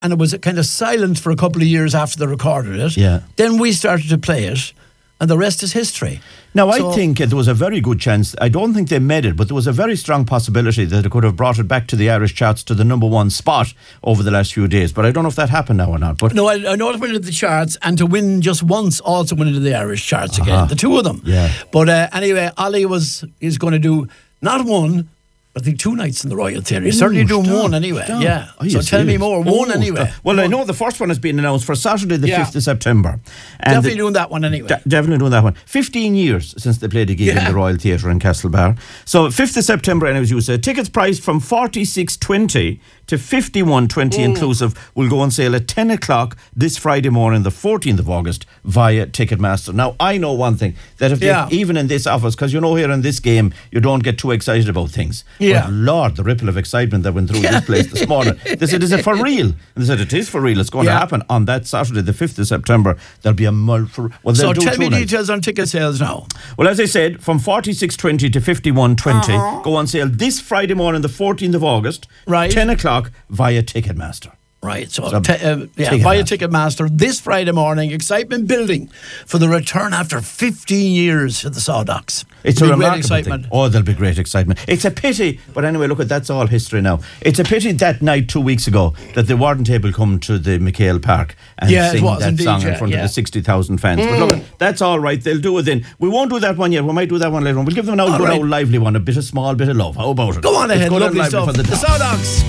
and it was kind of silent for a couple of years after they recorded it. Yeah. Then we started to play it, and the rest is history. Now, I think there was a very good chance. I don't think they made it, but there was a very strong possibility that it could have brought it back to the Irish charts to the number one spot over the last few days. But I don't know if that happened now or not. But no, I know it went into the charts, and to win just once also went into the Irish charts again. The two of them. Yeah. But anyway, Ollie is going to do not one, I think 2 nights in the Royal Theatre. He's certainly doing one anyway. Stop. Yeah. Are you So tell me serious? more. One anyway. Stop. Well, I know the first one has been announced for Saturday the Yeah. 5th of September. And Definitely doing that one anyway. Definitely doing that one. 15 years since they played a gig in the Royal Theatre in Castlebar. So 5th of September, and as you said, tickets priced from $46.20 to $51.20 inclusive will go on sale at 10 o'clock this Friday morning, the 14th of August, via Ticketmaster. Now, I know one thing, that if they, even in this office, because you know here in this game, you don't get too excited about things. Yeah. But Lord, the ripple of excitement that went through this place this morning. They said, is it for real? And they said, it is for real. It's going to happen on that Saturday, the 5th of September. There'll be a so tell me details on ticket sales now. Well, as I said, from $46.20 to $51.20, go on sale this Friday morning, the 14th of August, 10 o'clock via Ticketmaster. Right, via Ticketmaster this Friday morning. Excitement building for the return after 15 years at the Sawdocks. It's a remarkable great excitement. thing. Oh, there'll be great excitement. It's a pity, but anyway, look, that's all history now. It's a pity that night 2 weeks ago that they weren't able to come to the McHale Park and sing that song in front of the 60,000 fans. But look, that's all right. They'll do it then. We won't do that one yet. We might do that one later on. We'll give them an old lively one, a small bit of love. How about it? Go on ahead, lovely stuff. The Sawdocks.